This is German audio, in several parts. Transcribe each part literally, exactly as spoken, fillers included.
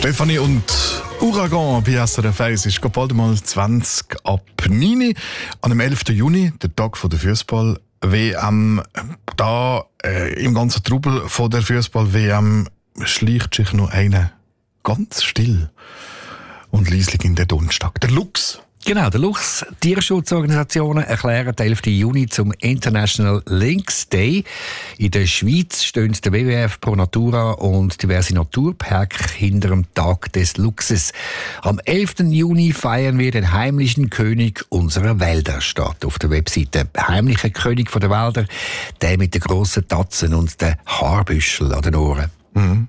Stefanie und Uragan bei S R F eins ist bald mal zwanzig ab neun. An dem elften Juni, der Tag der Fußball-W M. Da äh, im ganzen Trubel von der Fußball-W M schleicht sich noch einer ganz still und leislich in den Donnerstag. Der Luchs. Genau, der Luchs. Tierschutzorganisationen erklären den elften Juni zum International Lynx Day. In der Schweiz stehen der W W F, Pro Natura und diverse Naturparks hinter dem Tag des Luchses. Am elften Juni feiern wir den heimlichen König unserer Wälder, steht auf der Webseite. Der heimliche König der Wälder, der mit den grossen Tatzen und den Haarbüschel an den Ohren. Mhm.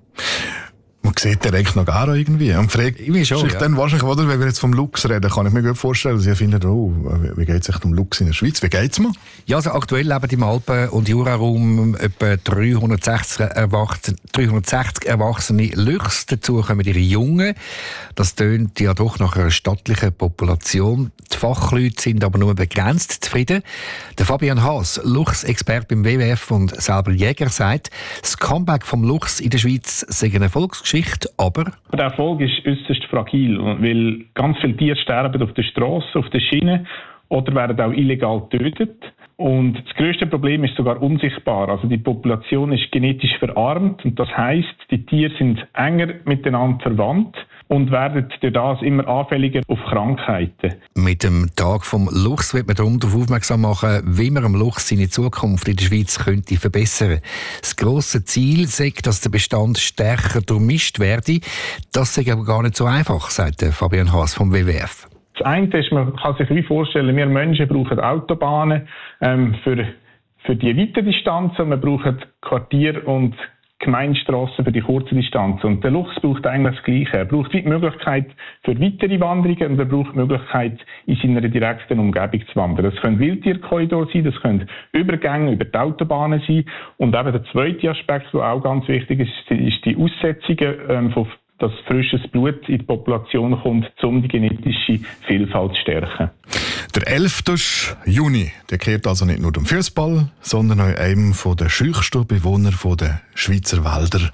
Man sieht den eigentlich noch gar irgendwie. Und fragt sich schon, ja. dann wahrscheinlich, oder, wenn wir jetzt vom Luchs reden, kann ich mir gut vorstellen, Sie finden, oh, wie geht es um Luchs in der Schweiz? Wie geht es mir? Ja, also aktuell leben im Alpen- und Juraraum etwa dreihundertsechzig, Erwachsene, dreihundertsechzig erwachsene Luchse. Dazu kommen ihre Jungen. Das tönt ja doch nach einer stattlichen Population. Die Fachleute sind aber nur begrenzt zufrieden. Der Fabian Haas, Luchsexperte beim W W F und selber Jäger, sagt, das Comeback vom Luchs in der Schweiz sei eine Erfolgsgeschichte. Aber der Erfolg ist äußerst fragil, weil ganz viele Tiere sterben auf der Straße, auf der Schiene oder werden auch illegal getötet. Und das grösste Problem ist sogar unsichtbar. Also die Population ist genetisch verarmt und das heisst, die Tiere sind enger miteinander verwandt und werden durch das immer anfälliger auf Krankheiten. Mit dem Tag vom Luchs wird man darum darauf aufmerksam machen, wie man am Luchs seine Zukunft in der Schweiz könnte verbessern. Das grosse Ziel sei, dass der Bestand stärker durchmischt werde. Das sei aber gar nicht so einfach, sagt Fabian Haas vom W W F. Das eine ist, man kann sich wie vorstellen, wir Menschen brauchen Autobahnen ähm, für, für die weiten Distanzen, wir brauchen Quartier- und Gemeindestrassen für die kurzen Distanzen. Und der Luchs braucht eigentlich das Gleiche. Er braucht die Möglichkeit für weitere Wanderungen und er braucht die Möglichkeit, in seiner direkten Umgebung zu wandern. Das können Wildtierkorridore sein, das können Übergänge über die Autobahnen sein. Und eben der zweite Aspekt, der auch ganz wichtig ist, ist die Aussetzungen ähm, von dass frisches Blut in die Population kommt, um die genetische Vielfalt zu stärken. Der elfte Juni, der kehrt also nicht nur um Fußball, sondern auch einem der schüchsten Bewohner der Schweizer Wälder,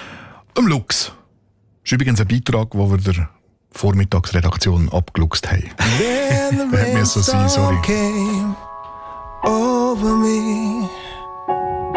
dem Luchs. Das ist übrigens ein Beitrag, den wir der Vormittagsredaktion abgeluchst haben. Hätte mir so sein, sorry. Over me.